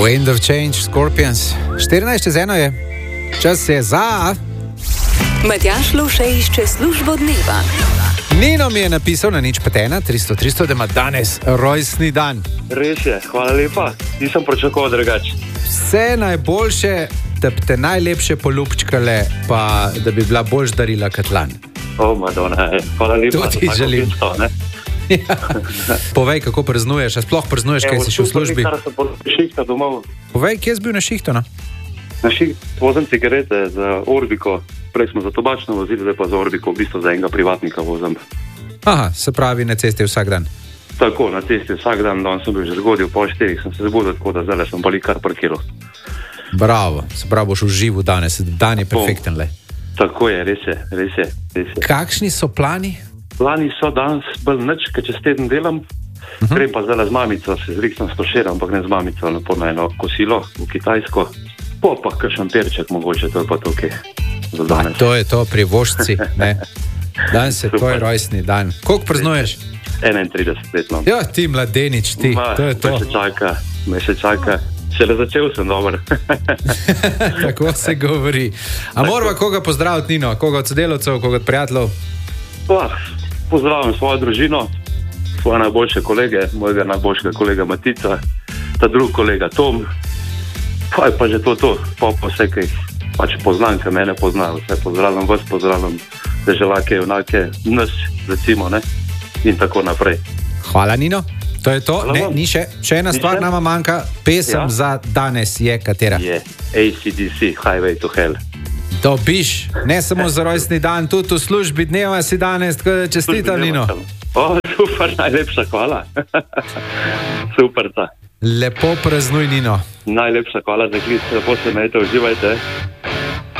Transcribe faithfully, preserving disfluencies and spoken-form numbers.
Wind of Change, Scorpions. štirinajst čez eno je. Čas je za... Matjaž Loše išče službo dneva. Nino mi je napisal na nič pet ena, tristo tristo, da ima danes rojstni dan. Res je, hvala lepa. Nisem pričakoval drugače. Vse najboljše, da bi te najlepše poljubčkale, pa da bi bila boljš darila kot lani. O, Madonna, hvala lepa. To ti želim. Gesto, ne? Ja. Povej, kako praznuješ, a sploh praznuješ, kaj si še v službi? Evo, super, šihta domov. Povej, kje si bil na šihtu, no? Na šihtu vozim cigarete za Orbiko. Prej smo za tobačno vozili, zdaj pa za Orbiko, v bistvu za enega privatnika vozim. Aha, se pravi na cesti vsak dan. Tako, na cesti vsak dan, danes sem bil že zgodil, pol štirih sem se zbudil, tako da zdaj sem pa li kar parkiral. Bravo, se pravi, boš užival danes, dan je perfekten le. Tako je, res je, res je, res je. Kakšni so plani? Plani so danes bolj nič, ker čez teden delam. Uh-huh. Grem pa zdaj z mamico, se zriknem stošer, ampak ne z mamico, lepo na eno kosilo v Kitajsko. Po pa kakšen perček mogoče, to je pa tukaj za danes. A to je to, privoščci, ne? Danes je tvoj rojstni dan. Koliko praznuješ? enaintrideset let, no. Ja, ti mladenič, ti, Ma, to je to. Me še čaka, me še čaka. Šele začel sem, dober. Tako se govori. A morava koga pozdraviti, Nino? Koga od sodelavcev, koga od prijateljev? Pa, pozdravim svojo družino, svoje najboljše kolege, mojega najboljšega kolega Matica, ta drug kolega Tom, pa je pa že to to, pa pa vse, kaj pač poznam, kaj mene poznajo, vse pozdravljam vas, pozdravljam deželake, junake, nas, recimo, ne, in tako naprej. Hvala, Nino. To je to, ne, ni še, še ena stvar nama manjka, pesem ja? Za danes je katera? Je A C D C, Highway to Hell. Dobiš, ne samo za rojstni dan, tudi v službi dneva si danes, tako da čestitam, Nino. O, super, najlepša hvala. Super ta. Lepo praznuj, Nino. Najlepša hvala za klic, lepo se imejte, uživajte.